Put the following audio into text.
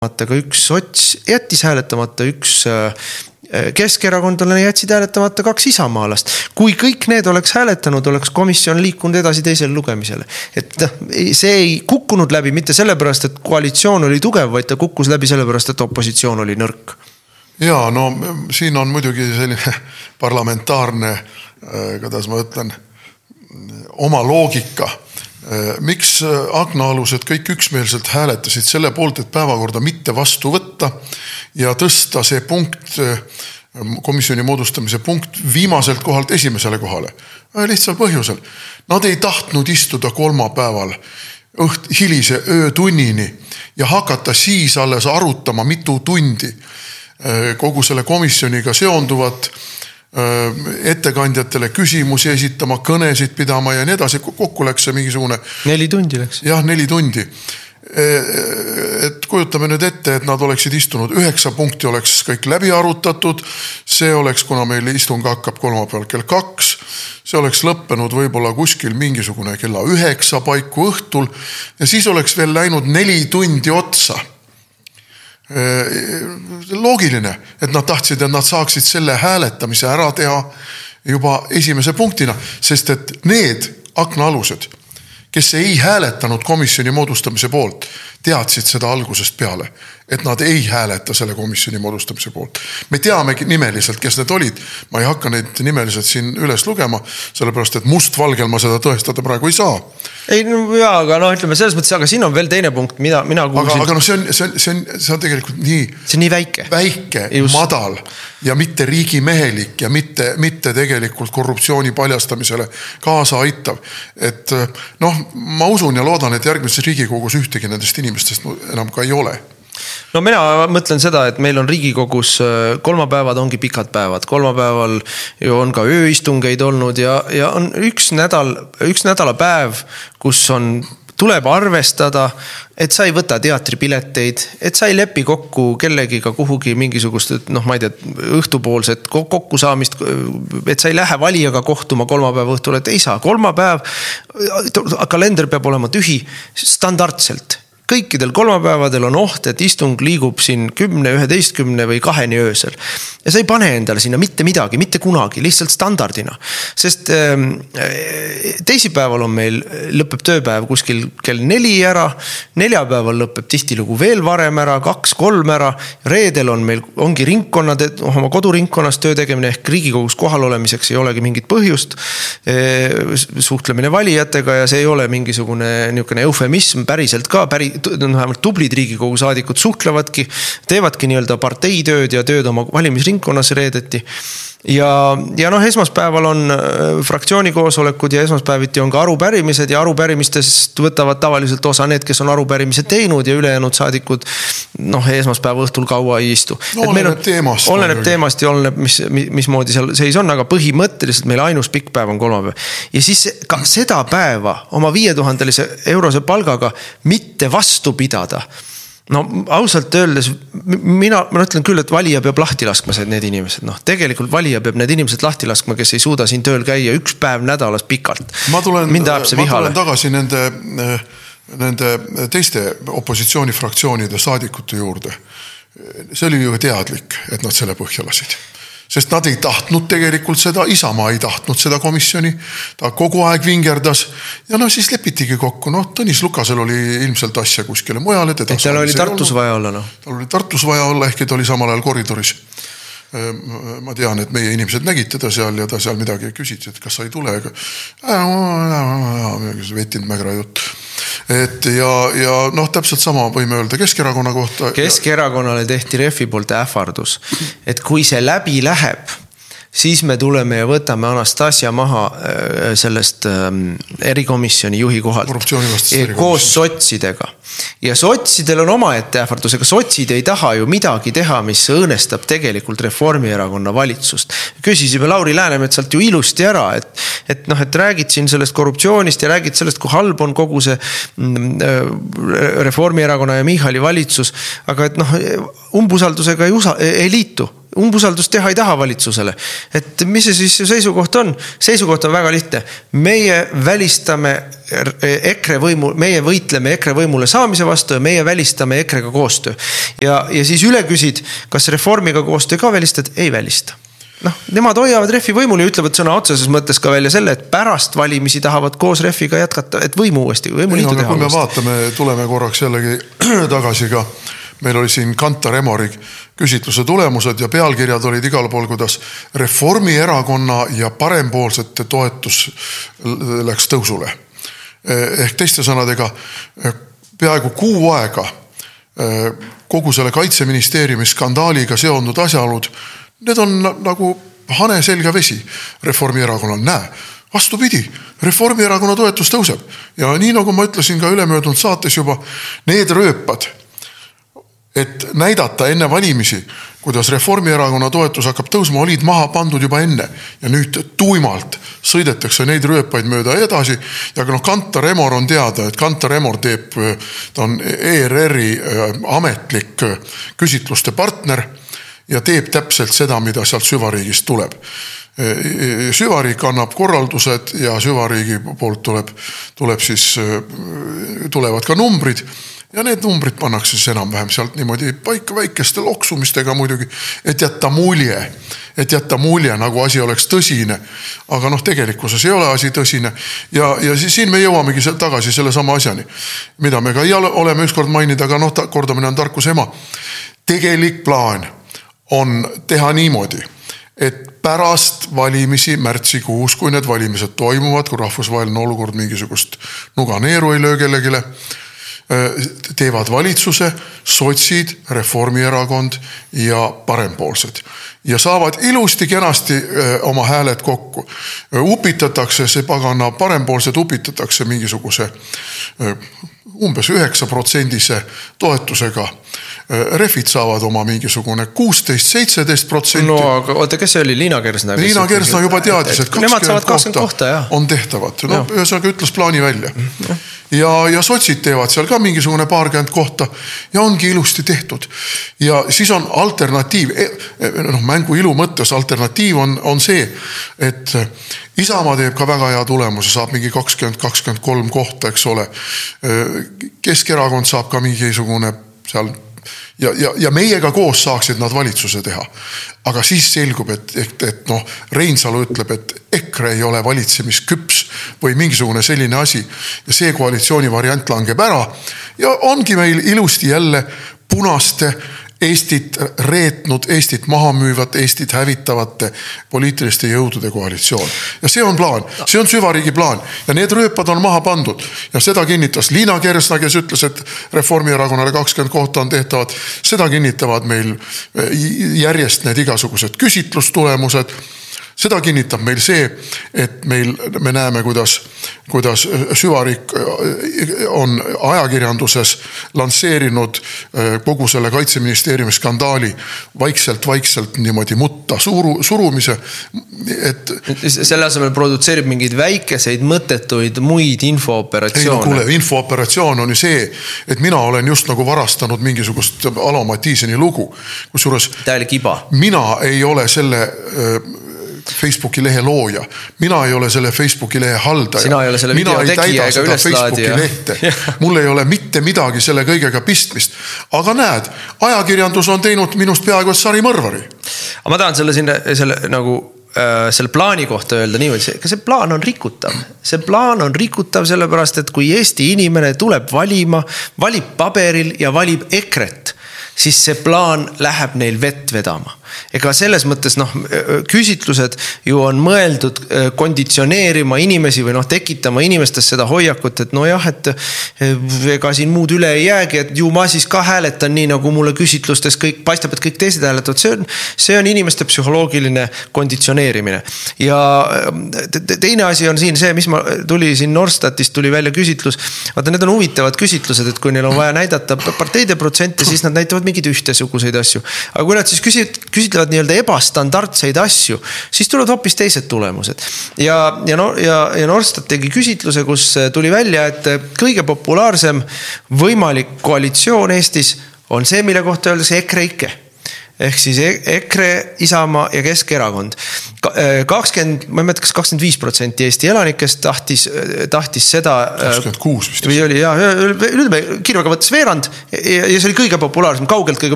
ka üks sots, jättis hääletamata üks keskerakondlane, jätsid hääletamata 2 isamaalast. Kui kõik need oleks hääletanud, oleks komisjon liikunud edasi teisele lugemisele. Et see ei kukkunud läbi mitte sellepärast, et koalitsioon oli tugev, vaid ta kukkus läbi sellepärast, et opositsioon oli nõrk. Jaa, no siin on muidugi selline parlamentaarne, kuidas ma ütlen, oma loogika. Miks aknaalused kõik üksmeelselt hääletasid selle poolt, et päevakorda mitte vastu võtta ja tõsta see punkt, komisjoni moodustamise punkt viimaselt kohalt esimesele kohale? Lihtsal põhjusel. Nad ei tahtnud istuda kolmapäeval hilise öötunnini ja hakata siis alles arutama mitu tundi kogu selle komisjoniga seonduvat, ettekandjatele küsimusi esitama, kõnesid pidama ja nii edasi. Kokku läks see mingisugune 4 tundi läks. Jah, 4 tundi. Et kujutame nüüd ette, et nad oleksid istunud 9 punkti, oleks kõik läbi arutatud. See oleks, kuna meil istung hakkab kolmapäeval kell 2, see oleks lõppenud võib-olla kuskil mingisugune kella 9 paiku õhtul ja siis oleks veel läinud 4 tundi otsa. Loogiline, et nad tahtsid, et nad saaksid selle hääletamise ära teha juba esimese punktina, sest et need aknaalused, kes ei hääletanud komisjoni moodustamise poolt, teadsid seda algusest peale, et nad ei hääleta selle komisjoni moodustamise poolt. Me teamegi nimeliselt, kes need olid. Ma ei hakka neid nimeliselt siin üles lugema, sellepärast, et mustvalgel ma seda tõestada praegu ei saa. Ei, jaa, aga ütleme selles mõttes, aga siin on veel teine punkt, mina kuulsin. Aga see on tegelikult nii... See on nii väike. Väike, just. Madal ja mitte riigimehelik ja mitte tegelikult korruptsiooni paljastamisele kaasa aitav. Et ma usun ja loodan, et järgmises Riigikogus ühtegi nendest inimestest enam ka ei ole. No mina mõtlen seda, et meil on Riigikogus kolmapäevad ongi pikad päevad. Kolmapäeval ju on ka ööistungeid olnud ja on üks nädalapäev, kus tuleb arvestada, et sa ei võta teatripileteid, et sa ei lepi kokku kellegiga kuhugi mingisugust, ma ei tea, õhtupoolset kokkusaamist, et sa ei lähe valijaga kohtuma kolmapäeva õhtul, et ei saa. Kolmapäev, kalender peab olema tühi standardselt. Kõikidel kolmapäevadel on oht, et istung liigub siin 10, 11 või 2 öösel. Ja sa ei pane endale sinna mitte midagi, mitte kunagi, lihtsalt standardina. Sest teisipäeval on meil lõpeb tööpäev kuskil kell 4 ära, neljapäeval lõpeb tihtilugu veel varem ära, 2-3 ära, reedel on meil ongi ringkonnad, oma koduringkonnas töö tegemine ehk Riigikogus kohal olemiseks ei olegi mingit põhjust, suhtlemine valijatega ja see ei ole mingisugune niisugune eufemism päriselt ka, vähemalt tublid Riigikogu saadikud suhtlevadki, teevadki nii-öelda parteitööd ja tööd oma valimisringkonnas reedeti. Ja esmaspäeval on fraktsiooni koosolekud ja esmaspäeviti on ka arupärimised ja arupärimistest võtavad tavaliselt osa need, kes on arupärimise teinud ja ülejäänud saadikud esmaspäeva õhtul kaua ei istu. Oleneb teemast. Oleneb teemast ja oleneb, mismoodi seal seis on, aga põhimõtteliselt meil ainus pikk päev on kolmapäev. Ja siis ka seda päeva oma 5000 eurose palgaga mitte vastu pidada. Ausalt öeldes, mina ütlen küll, et valija peab lahti laskma need inimesed. Tegelikult valija peab need inimesed lahti laskma, kes ei suuda siin tööl käia 1 päev nädalas pikalt. Ma tulen tagasi nende teiste opositsioonifraktsioonide saadikute juurde. See oli ju teadlik, et nad selle põhja lasid. Sest nad ei tahtnud tegelikult seda, Isamaa ei tahtnud seda komisjoni, ta kogu aeg vingerdas ja siis lepitigi kokku. Tõnis Lukasel oli ilmselt asja kuskile mujale. Tal oli Tartus vaja olla. Tal oli Tartus vaja olla, ehk ta oli samal ajal koridoris. Ma tean, et meie inimesed nägid teda seal ja ta seal midagi küsid, et kas sa ei tule. Vettinud mägra jutt. Ja täpselt sama võime öelda Keskerakonna kohta. Keskerakonnale tehti Refi poolt ähvardus, et kui see läbi läheb, siis me tuleme ja võtame Anastasia maha sellest erikomisjoni juhi kohalt koos sotsidega. Ja sotsidel on oma ette ähvardusega. Sotsid ei taha ju midagi teha, mis õõnestab tegelikult Reformierakonna valitsust. Küsisime Lauri Läänemetsalt ju ilusti ära, et räägid siin sellest korruptsioonist ja räägid sellest, kui halb on kogu see Reformierakonna ja Michali valitsus, aga umbusaldusega ei liitu. Umbusaldust teha ei taha valitsusele. Et mis see siis seisukoht on? Seisukoht on väga lihtne. Meie välistame EKRE võimu, meie võitleme EKRE võimule saamise vastu ja meie välistame EKRE-ga koostöö. Ja siis üle küsid, kas Reformiga koostöö ka välistad? Ei välista. Nemad hoiavad Refi võimul ja ütlevad sõna otseses mõttes ka välja selle, et pärast valimisi tahavad koos Refiga jätkata, et võimuliitu teha. Kui me vaatame, tuleme korraks jällegi tagasi ka, meil oli siin Kantar Emori küsitluse tulemused ja pealkirjad olid igal pool, kuidas Reformierakonna ja parempoolsete toetus läks tõusule. Ehk teiste sõnadega, peaaegu kuu aega kogu selle Kaitseministeeriumi skandaaliga seondud asjaolud, need on nagu hane selga vesi Reformierakonnal. Näe, vastupidi, Reformierakonna toetus tõuseb. Ja nii nagu ma ütlesin ka ülemöödunud saates juba, need rööpad, et näidata enne valimisi, kuidas Reformierakonna toetus hakkab tõusma, olid maha pandud juba enne. Ja nüüd tuimalt sõidetakse neid rööpaid mööda edasi. Ja Kantar Emor on teada, et Kantar Emor ta on ERR-i ametlik küsitluste partner ja teeb täpselt seda, mida sealt süvariigist tuleb. Süvariik annab korraldused ja süvariigi poolt tulevad ka numbrid ja need numbrid pannakse siis enam-vähem sealt niimoodi paika väikeste loksumistega muidugi, et jätta mulje, nagu asi oleks tõsine. Aga tegelikkuses ei ole asi tõsine. Ja siin me jõuamegi tagasi selle sama asjani, mida me ka oleme ükskord mainida, aga kordamine on tarkuse ema. Tegelik plaan on teha niimoodi, et pärast valimisi märtsikuus, kui need valimised toimuvad, kui rahvusvaheline olukord mingisugust nuganeeru ei löö kellegile, teevad valitsuse, sotsid, Reformierakond ja parempoolsed. Ja saavad ilusti kenasti oma hääled kokku. Upitatakse see pagana, parempoolsed upitatakse mingisuguse umbes 9% toetusega. Refid saavad oma mingisugune 16-17%. No, aga oota, kes see oli? Liina Kersna? Liina Kersna juba teadis, et 20 kohta on tehtavad. Ühesõnaga ütles plaani välja. Ja sotsid teevad seal ka mingisugune paarkümmend kohta ja ongi ilusti tehtud. Ja siis on alternatiiv, mängu ilu mõttes alternatiiv on see, et Isamaa teeb ka väga hea tulemuse, saab mingi 20-23 kohta, eks ole. Keskerakond saab ka mingisugune seal ja meiega koos saaksid nad valitsuse teha. Aga siis selgub, et Reinsalu ütleb, et EKRE ei ole valitsemisküps või mingisugune selline asi ja see koalitsiooni variant langeb ära ja ongi meil ilusti jälle punaste Eestit reetnud, Eestit maha müüvat, Eestit hävitavate poliitiliste jõudude koalitsioon. Ja see on plaan, see on süvariigi plaan ja need rööpad on maha pandud ja seda kinnitas Liina Kersna, kes ütles, et Reformierakonnale 20 kohta on tehtavad, seda kinnitavad meil järjest need igasugused küsitlustulemused. Seda kinnitab meil see, et me näeme, kuidas süvariik on ajakirjanduses lansseerinud kogu selle Kaitseministeeriumi skandaali vaikselt niimoodi mutta surumise. Selle asemel produtseerib mingeid väikeseid mõttetuid muid infooperatsioone. Kuule, infooperatsioon on ju see, et mina olen just nagu varastanud mingisugust Alo Matiiseni lugu. Kusjuures mina ei ole selle Facebooki lehe looja. Mina ei ole selle Facebooki lehe haldaja. Sina ei ole selle video tegija ega üleslaadija. Mul ei ole mitte midagi selle kõigega pistmist. Aga näed, ajakirjandus on teinud minust peaaegu sari mõrvari. Aga ma tahan selle plaani kohta öelda niimoodi, see plaan on rikutav. See plaan on rikutav sellepärast, et kui Eesti inimene tuleb valima, valib paberil ja valib EKRE-t, siis see plaan läheb neil vett vedama. Ega selles mõttes küsitlused ju on mõeldud konditsioneerima inimesi või tekitama inimestes seda hoiakut, et et ega siin muud üle ei jäägi, et ju ma siis ka hääletan nii, nagu mulle küsitlustes paistab, et kõik teised hääletavad. See on inimeste psühholoogiline konditsioneerimine. Ja teine asi on siin see, mis tuli siin Norstatist tuli välja küsitlus. Vaata, need on huvitavad küsitlused, et kui neil on vaja näidata parteide protsente, siis nad näitavad mingid ühtesuguseid asju. Aga kui nad siis küsitlevad nii-öelda ebastandardseid asju, siis tulevad hoopis teised tulemused. Ja Norstat tegi küsitluse, kus tuli välja, et kõige populaarsem võimalik koalitsioon Eestis on see, mille kohta öeldakse EKRE-ike. ehk siis EKRE, Isamaa ja Keskerakond. 20, ma ei mäleta, kas 25% Eesti elanikest tahtis seda 26 vist. Või oli, kirvaga võttes veerand ja see oli kõige populaarsem, kaugelt kõige